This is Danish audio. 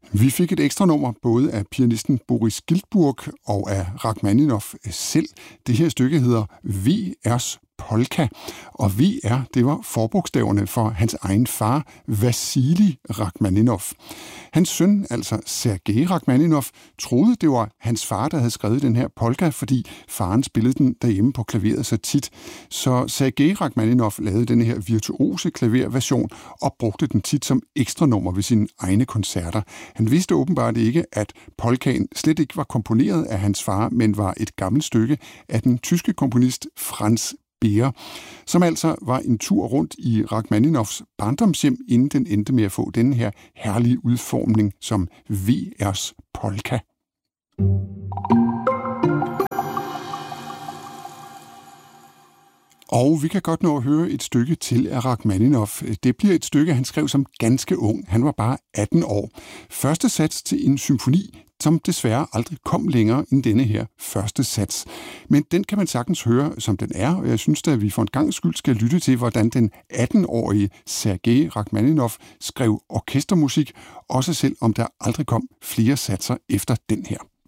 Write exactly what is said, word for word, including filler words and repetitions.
Vi fik et ekstra nummer både af pianisten Boris Giltburg og af Rachmaninov selv. Det her stykke hedder V R's Polka, og V R, det var forbogstaverne for hans egen far, Vasilij Rachmaninov. Hans søn, altså Sergej Rachmaninov, troede, det var hans far, der havde skrevet den her polka, fordi faren spillede den derhjemme på klaveret så tit. Så Sergej Rachmaninov lavede den her virtuose klaverversion og brugte den tit som ekstra nummer ved sine egne koncerter. Han vidste åbenbart ikke, at polkaen slet ikke var komponeret af hans far, men var et gammelt stykke af den tyske komponist Franz Beer, som altså var en tur rundt i Rachmaninovs barndomshjem, inden den endte med at få den her herlige udformning som V R's Polka. Og vi kan godt nå at høre et stykke til af Rachmaninov. Det bliver et stykke, han skrev som ganske ung. Han var bare atten år. Første sats til en symfoni, som desværre aldrig kom længere end denne her første sats. Men den kan man sagtens høre, som den er, og jeg synes da, at vi for en gang skyld skal lytte til, hvordan den atten-årige Sergej Rachmaninov skrev orkestermusik, også selv om der aldrig kom flere satser efter den her.